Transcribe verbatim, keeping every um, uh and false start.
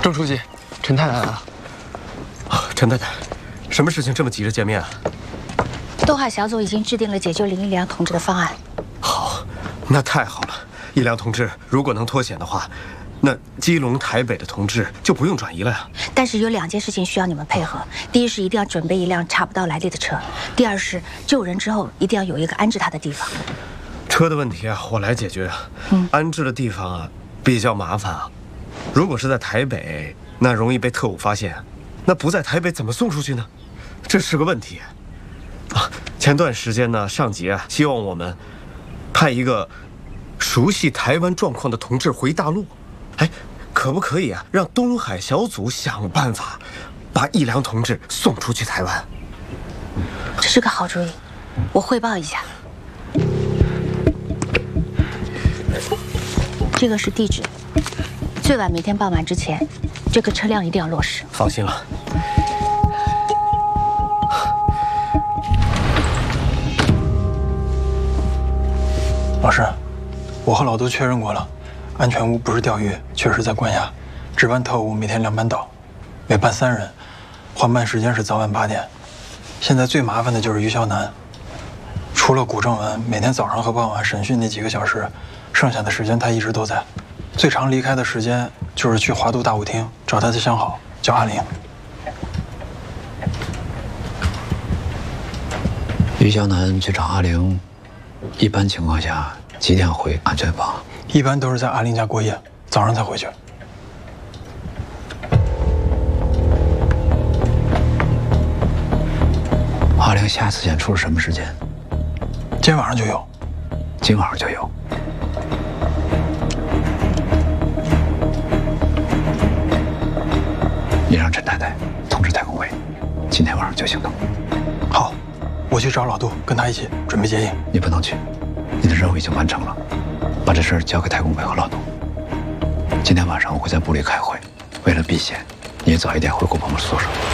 郑书记，陈太太来了。 啊，陈太太，什么事情这么急着见面啊？ 东海小组已经制定了解救林一良同志的方案。 好，那太好了。一良同志如果能脱险的话，那基隆、台北的同志就不用转移了呀。 但是有两件事情需要你们配合：第一是一定要准备一辆查不到来历的车；第二是救人之后一定要有一个安置他的地方。 车的问题啊，我来解决啊。嗯，安置的地方啊比较麻烦啊。如果是在台北，那容易被特务发现；那不在台北怎么送出去呢？这是个问题啊。前段时间呢，上级啊希望我们派一个熟悉台湾状况的同志回大陆。哎，可不可以啊？让东海小组想办法把一良同志送出去台湾。 这是个好主意，我汇报一下。这个是地址，最晚明天傍晚之前，这个车辆一定要落实。 放心了。 老师，我和老杜确认过了，安全屋不是钓鱼，确实在关押。值班特务每天两班倒，每班三人，换班时间是早晚八点。现在最麻烦的就是于小楠，除了古正文每天早上和傍晚审讯那几个小时，剩下的时间他一直都在。最长离开的时间就是去华都大舞厅找他的相好，叫阿玲。 于小楠去找阿玲，一般情况下几点回安全房？ 一般都是在阿玲家过夜，早上才回去。 阿玲下次演出是什么时间？ 今天晚上就有。 今晚上就有。你让陈太太通知太工会，今天晚上就行动。 好，我去找老杜，跟他一起准备接应。 你不能去，你的任务已经完成了，把这事儿交给太工会和老杜。今天晚上我会在部里开会，为了避险，你也早一点回国帮我宿舍。